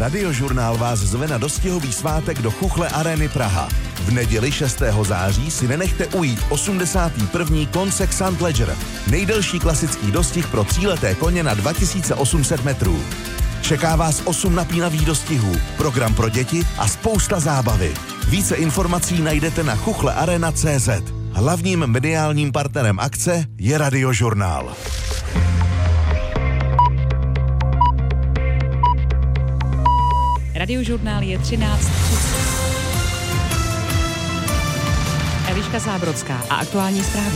Radiožurnál vás zve na dostihový svátek do Chuchle Areny Praha. V neděli 6. září si nenechte ujít 81. Koncek St. Ledger, nejdelší klasický dostih pro tříleté koně na 2800 metrů. Čeká vás 8 napínavých dostihů, program pro děti a spousta zábavy. Více informací najdete na chuchlearena.cz. Hlavním mediálním partnerem akce je Radiožurnál. Radiožurnál je 13:30. Eliška Zábrodská a aktuální zprávy.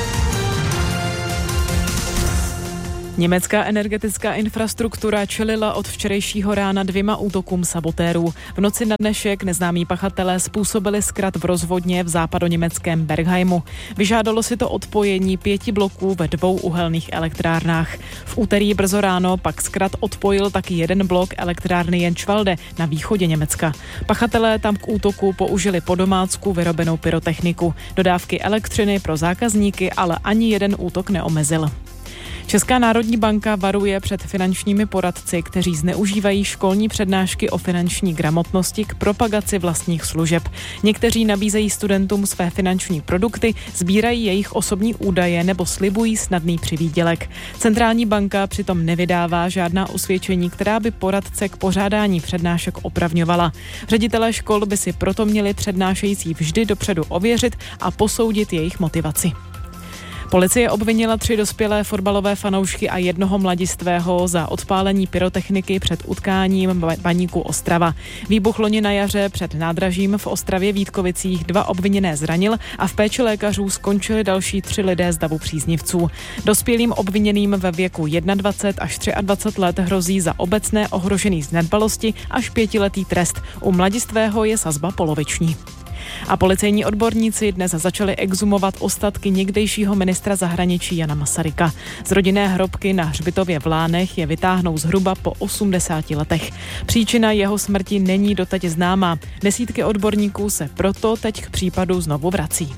Německá energetická infrastruktura čelila od včerejšího rána 2 útokům sabotérů. V noci na dnešek neznámí pachatelé způsobili zkrat v rozvodně v západoněmeckém Bergheimu. Vyžádalo si to odpojení 5 bloků ve 2 uhelných elektrárnách. V úterý brzo ráno pak zkrat odpojil taky 1 blok elektrárny Jentschwalde na východě Německa. Pachatelé tam k útoku použili po domácku vyrobenou pyrotechniku. Dodávky elektřiny pro zákazníky ale ani jeden útok neomezil. Česká národní banka varuje před finančními poradci, kteří zneužívají školní přednášky o finanční gramotnosti k propagaci vlastních služeb. Někteří nabízejí studentům své finanční produkty, sbírají jejich osobní údaje nebo slibují snadný přivýdělek. Centrální banka přitom nevydává žádná osvědčení, která by poradce k pořádání přednášek opravňovala. Ředitelé škol by si proto měli přednášející vždy dopředu ověřit a posoudit jejich motivaci. Policie obvinila 3 dospělé fotbalové fanoušky a 1 mladistvého za odpálení pyrotechniky před utkáním Baníku Ostrava. Výbuch loni na jaře před nádražím v Ostravě Vítkovicích 2 obviněné zranil a v péči lékařů skončili další 3 lidé z davu příznivců. Dospělým obviněným ve věku 21 až 23 let hrozí za obecné ohrožení z nedbalosti až 5letý trest. U mladistvého je sazba poloviční. A policejní odborníci dnes začali exhumovat ostatky někdejšího ministra zahraničí Jana Masaryka. Z rodinné hrobky na hřbitově v Lánech je vytáhnou zhruba po 80 letech. Příčina jeho smrti není doteď známá. Desítky odborníků se proto teď k případu znovu vrací.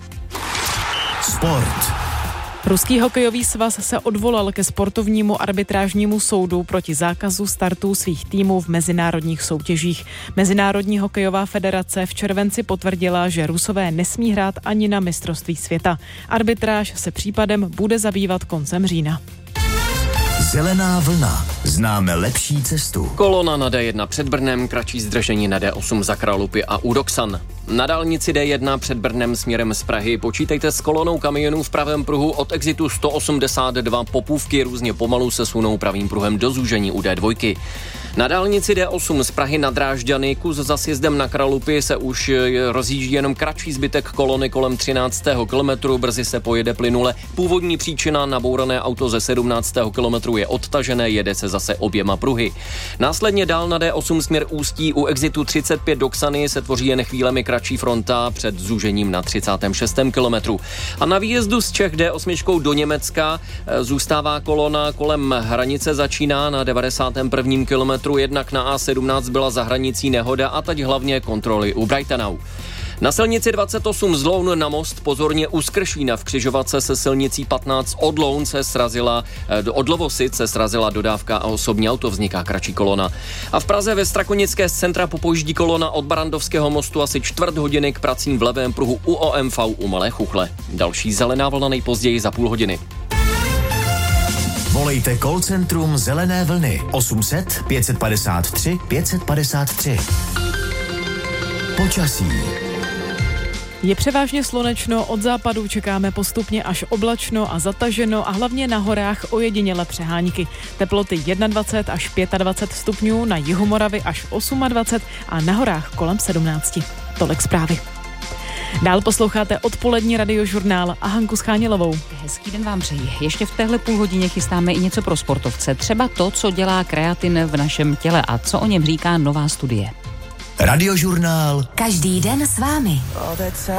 Sport. Ruský hokejový svaz se odvolal ke sportovnímu arbitrážnímu soudu proti zákazu startů svých týmů v mezinárodních soutěžích. Mezinárodní hokejová federace v červenci potvrdila, že Rusové nesmí hrát ani na mistrovství světa. Arbitráž se případem bude zabývat koncem října. Zelená vlna. Známe lepší cestu. Kolona na D1 před Brnem, kratší zdržení na D8 za Kralupy a Údoksan. Na dálnici D1 před Brnem směrem z Prahy počítejte s kolonou kamionů v pravém pruhu od exitu 182 Popůvky různě pomalu se sunou pravým pruhem do zúžení u D2. Na dálnici D8 z Prahy na Drážďany kus za sjezdem na Kralupy se už rozjíždí jenom kratší zbytek kolony kolem 13. kilometru, brzy se pojede plynule. Původní příčina, nabourané auto ze 17. kilometru je odtažené, jede se zase oběma pruhy. Následně dál na D8 směr Ústí u exitu 35 do Ksany se tvoří jen chvílemi kratší fronta před zúžením na 36. kilometru. A na výjezdu z Čech D8 do Německa zůstává kolona kolem hranice začíná na 91. kilometru. Jednak na A17 byla za hranicí nehoda a teď hlavně kontroly u Brightonau. Na silnici 28 z Loun na most pozorně u Skršína v křižovatce se silnicí 15 od Loun od Lovosic se srazila dodávka a osobní auto, vzniká kratší kolona. A v Praze ve Strakonické z centra popojíždí kolona od Barandovského mostu asi 4 hodiny k pracím v levém pruhu u OMV u Malé Chuchle. Další zelená vlna nejpozději za půl hodiny. Volejte call centrum Zelené vlny 800 553 553. Počasí. Je převážně slunečno, od západu čekáme postupně až oblačno a zataženo a hlavně na horách ojedinělé přehánky. Teploty 21 až 25 stupňů, na jihu Moravy až 28 a na horách kolem 17. Tolik zprávy. Dál posloucháte odpolední radiožurnál a Hanku Schánělovou. Hezký den vám přeji. Ještě v téhle půlhodině chystáme i něco pro sportovce. Třeba to, co dělá kreatin v našem těle a co o něm říká nová studie. Radiožurnál. Každý den s vámi.